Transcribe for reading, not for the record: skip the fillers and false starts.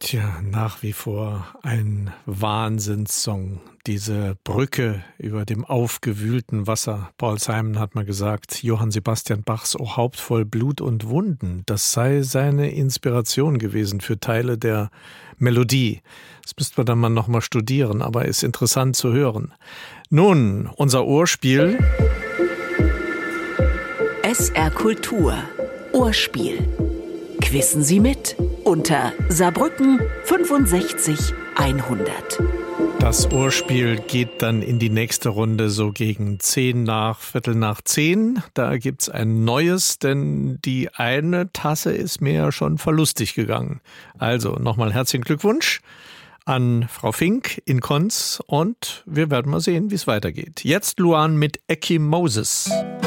Tja, nach wie vor ein Wahnsinnssong. Diese Brücke über dem aufgewühlten Wasser. Paul Simon hat mal gesagt, Johann Sebastian Bachs O Haupt voll Blut und Wunden, das sei seine Inspiration gewesen für Teile der Melodie. Das müsste man dann mal nochmal studieren, aber ist interessant zu hören. Nun, unser Ohrspiel. SR Kultur. Ohrspiel. Quissen Sie mit unter Saarbrücken 65 100. Das Ohrspiel geht dann in die nächste Runde so gegen 10:15. Da gibt's ein neues, denn die eine Tasse ist mir ja schon verlustig gegangen. Also nochmal herzlichen Glückwunsch an Frau Fink in Konz und wir werden mal sehen, wie es weitergeht. Jetzt Luan mit Ecchymoses.